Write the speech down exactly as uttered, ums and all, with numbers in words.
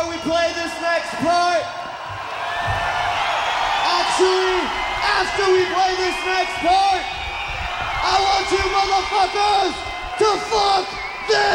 before we play this next part, actually, after we play this next part, I want you motherfuckers to fuck this